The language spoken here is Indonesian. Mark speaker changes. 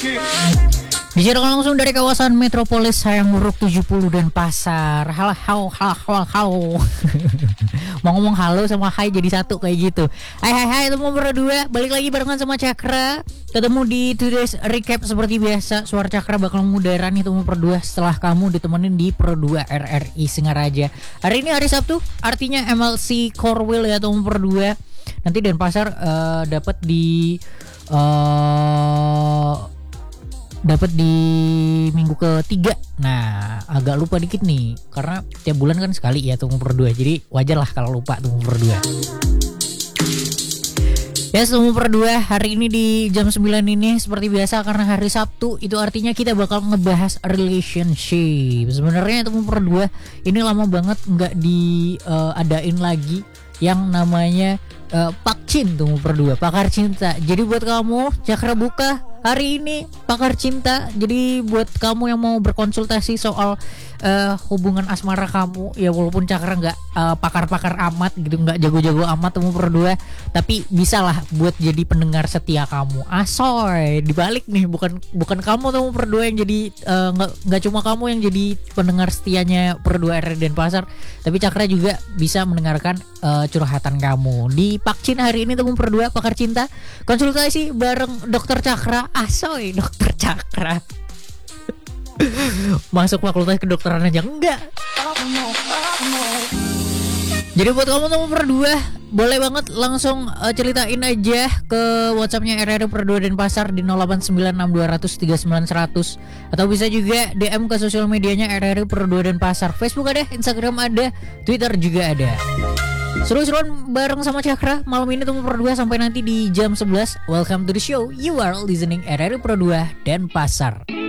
Speaker 1: Disiarkan langsung dari kawasan metropolis Hayamuruk 70 dan Pasar. Halo. Mau ngomong halo sama hai jadi satu kayak gitu. Hai teman berdua, balik lagi barengan sama Cakra. Ketemu di Today's Recap seperti biasa. Suara Cakra bakal mengudara nih teman berdua setelah kamu ditemenin di Pro 2 RRI Singaraja. Hari ini hari Sabtu, artinya MLC Core ya teman berdua. Nanti Denpasar dapat di minggu ketiga. Nah, agak lupa dikit nih karena tiap bulan kan sekali ya tunggu berdua. Jadi wajar lah kalau lupa tunggu berdua. Ya, tunggu berdua hari ini di jam 9 ini seperti biasa karena hari Sabtu itu artinya kita bakal ngebahas relationship. Sebenarnya tunggu berdua ini lama banget nggak diadain lagi yang namanya Pakcin tunggu berdua, pakar cinta. Jadi buat kamu Cakra buka hari ini pakar cinta. Jadi buat kamu yang mau berkonsultasi soal hubungan asmara kamu, ya walaupun Cakra nggak pakar-pakar amat gitu, nggak jago-jago amat temu berdua, tapi bisa lah buat jadi pendengar setia kamu. Asoy dibalik nih, bukan kamu temu berdua yang jadi nggak cuma kamu yang jadi pendengar setianya berdua RRI Denpasar, tapi Cakra juga bisa mendengarkan curhatan kamu di Pakcin hari ini temu berdua pakar cinta. Konsultasi bareng Dokter Cakra. Asoy Dokter Cakra. Masuk fakultas kedokteran aja enggak. Jadi buat kamu teman berdua, boleh banget langsung ceritain aja ke WhatsAppnya RRI Pro 2 Denpasar di 089620039100, atau bisa juga DM ke sosial medianya RRI Pro 2 Denpasar. Facebook ada, Instagram ada, Twitter juga ada. Seru-seruan bareng sama Cakra malam ini temu Pro 2 sampai nanti di jam 11. Welcome to the show. You are listening RRI Pro 2 Denpasar.